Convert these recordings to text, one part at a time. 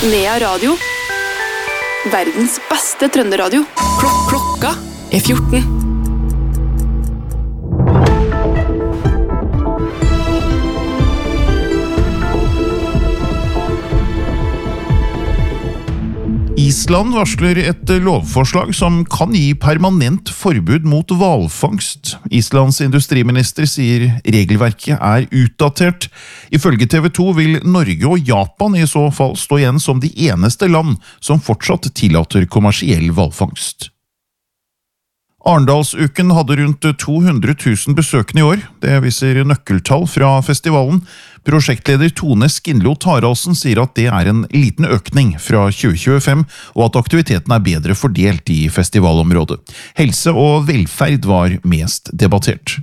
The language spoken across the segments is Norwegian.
Nea Radio. Verdens beste trønderadio. Klokka er 14. Island varsler et lovforslag som kan gi permanent forbud mot hvalfangst. Islands industriminister sier regelverket er utdatert. Ifølge TV 2 vil Norge og Japan i så fall stå igjen som de eneste land som fortsatt tillater kommersiell hvalfangst. Arendalsuken hadde rundt 200 000 besøkende i år. Det viser nøkkeltall fra festivalen. Prosjektleder Tone Skinlo Taraldsen sier at det er en liten økning fra 2025, og at aktiviteten er bedre fordelt i festivalområdet. Helse og velferd var mest debattert.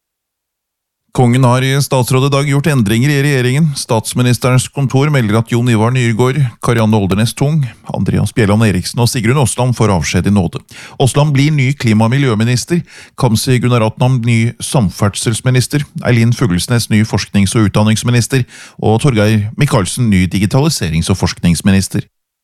Kongen har i statsråd i dag gjort endringer i regjeringen. Statsministerens kontor melder at Jon Ivar Nyrgaard, Karianne Oldernes Tung, Andreas Bjelland Eriksen og Sigrun Aasland får avskjed i nåde. Aasland blir ny klima- og miljøminister, Kamzy Gunaratnam ny samferdselsminister, Eileen Fuglesnes ny forsknings- og utdanningsminister, og Torgeir Micaelsen ny digitaliserings- og forskningsminister.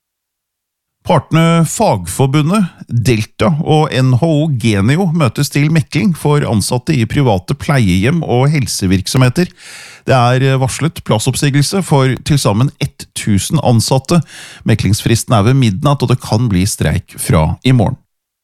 Partene Fagforbundet, Delta og NHO Genio møtes til mekling for ansatte i private pleiehjem og helsevirksomheter. Det er varslet plassoppsigelse for tilsammen 1000 ansatte. Meklingsfristen er ved midnatt, og det kan bli streik fra i morgen.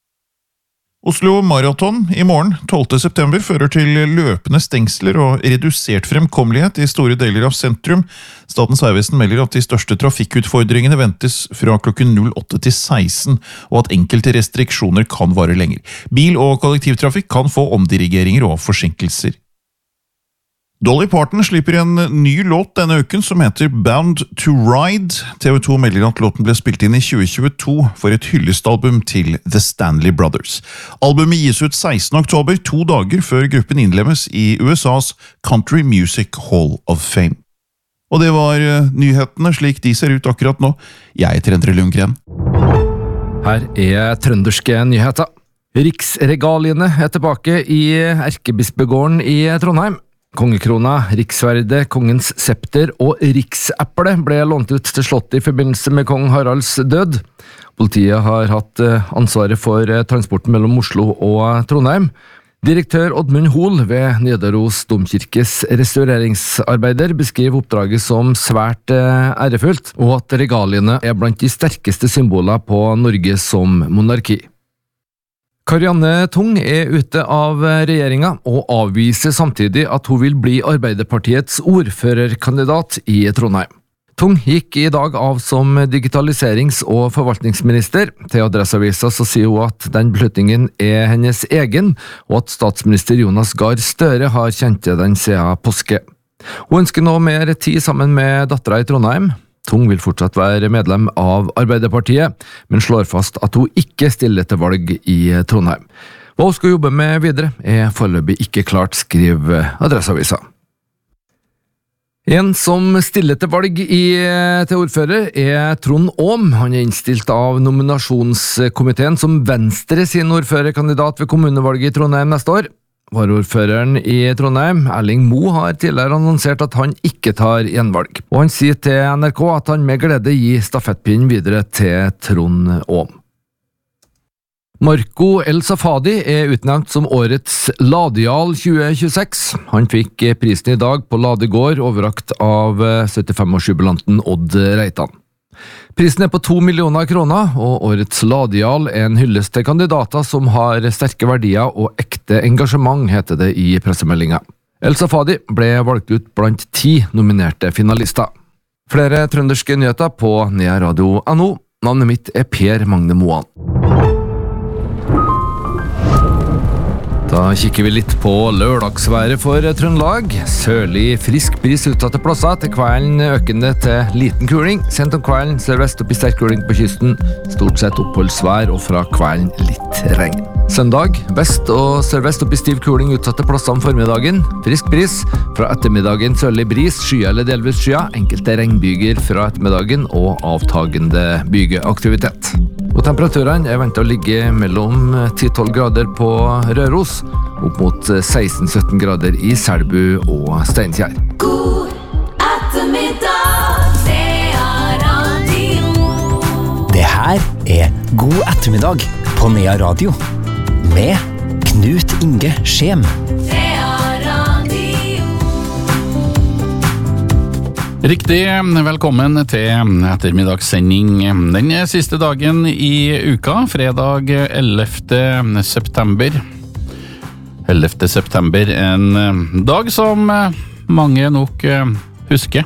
Oslo Marathon i morgen, 12. september, fører til løpende stengsler og redusert fremkommelighet i store deler av sentrum. Statens vegvesen melder at de største trafikkutfordringene ventes fra klokken 08 til 16, og at enkelte restriksjoner kan vare lenger. Bil- og kollektivtrafikk kan få omdirigeringer og forsinkelser. Dolly Parton slipper en ny låt denne uken som heter Bound to Ride. TV 2 melder at låten ble spilt inn i 2022 for et hyllestalbum til The Stanley Brothers. Albumet gis ut 16. oktober, 2 dager før gruppen innlemmes i USAs Country Music Hall of Fame. Og det var nyhetene slik de ser ut akkurat nå. Jeg heter Endre Lundgren. Her er trønderske nyheter. Riksregaliene er tilbake i Erkebispegården i Trondheim. Kongekrona, riksverde, kongens septer og rikseple ble lånt ut til slottet i forbindelse med kong Haralds død. Politiet har hatt ansvaret for transporten mellom Oslo og Trondheim. Direktør Oddmund Hoel ved Nidaros domkirkes restaureringsarbeider beskriver oppdraget som svært ærefullt, og at regaliene er blant de sterkeste symboler på Norge som monarki. Karianne Tung er ute av regjeringa og avviser samtidig at hun vil bli Arbeiderpartiets ordførerkandidat i Trondheim. Tung gikk i dag av som digitaliserings- og forvaltningsminister. Til Adresseavisa så sier hun at den beslutningen er hennes egen, og at statsminister Jonas Gahr Støre har kjent til den siden påske. Hun ønsker nå mer tid sammen med dattera i Trondheim. Tung vil fortsatt være medlem av Arbeiderpartiet, men slår fast at hun ikke stiller til valg i Trondheim. Hva hun skal jobbe med videre er foreløpig ikke klart, skriver Adresseavisa. En som stiller til valg til ordfører er Trond Aam. Han er innstilt av nominasjonskomiteen som Venstre sin ordførerkandidat ved kommunevalget i Trondheim neste år. Varaordføreren i Trondheim, Erling Moe, har tidligere annonsert at han ikke tar gjenvalg. Og han sier til NRK at han med glede gir stafettpinnen videre til Trond Aam. Marco El Safadi er utnevnt som årets Ladejarl 2026. Han fikk prisen i dag på Ladegård, overrakt av 75-årsjubilanten Odd Reitan. Prisen er på 2 millioner kroner, og årets Ladejarl er en hyllest til kandidater som har sterke verdier og ekte engasjement, heter det i pressemeldinga. El Safadi ble valgt ut blant 10 nominerte finalister. Flere trønderske nyheter på nearadio.no. Navnet mitt er Per Magne Moan. Da kikker vi litt på lørdagsværet for Trøndelag. Sørlig frisk bris utsatte plasser, til kvelden økende til liten kuling. Sent om kvelden sørvest opp i sterk kuling på kysten. Stort sett oppholdsvær og fra kvelden litt regn. Søndag, vest og sørvest opp i stiv kuling utsatte plasser om formiddagen. Frisk bris. Fra ettermiddagen sørlig bris, skya eller delvis skya. Enkelte regnbyger fra ettermiddagen og avtagende bygeaktivitet. Og temperaturene er ventet å ligge mellom 10-12 grader på Røros, opp mot 16-17 grader i Selbu og Steinkjer. God ettermiddag, det er radio. God ettermiddag på Nea Radio med Knut Inge Skjem. Riktig, velkommen til ettermiddagssending. Den siste dagen i uka, fredag 11. september. 11. september, en dag som mange nok husker.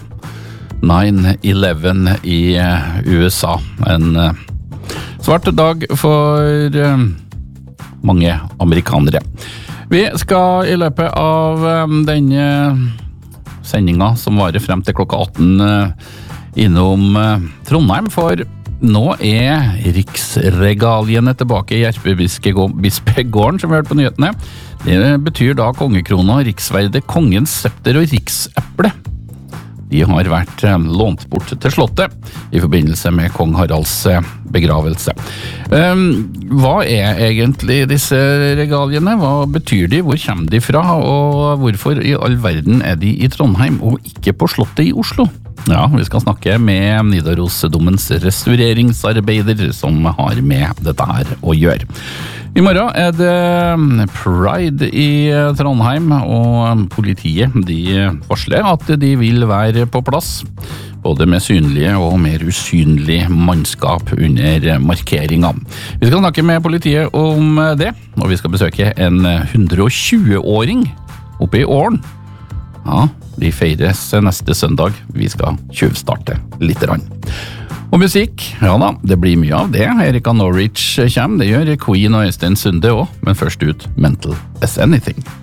9/11 i USA. En svart dag for mange amerikanere. Vi skal i løpet av denne sendinga som varer frem til klokka 18 innom Trondheim, for nå riksregaliene tilbake i Erkebispegården, som vi hørte på nyhetene. Det betyr da kongekrona, riksverde, kongens septer og rikseple. De har vært lånt bort til slottet i forbindelse med kong Haralds begravelse. Hva egentlig disse regaliene? Hva betyr de? Hvor kommer de fra? Og hvorfor i all verden de i Trondheim og ikke på slottet i Oslo? Ja, vi skal snakke med Nidarosdomens restaureringsarbeider som har med dette her å gjøre. I morgen det Pride i Trondheim, og politiet de varsler at de vil være på plass, både med synlige og mer usynlig mannskap under markeringen. Vi skal snakke med politiet om det, og vi skal besøke en 120-åring oppe i Åren. Ja, de feires neste søndag. Vi skal tjuvstarte litt. Og musikk, ja da, det blir mye av det. Erika Norwich kommer, det gjør Queen og Øystein Sunde også, men først ut Mental as Anything.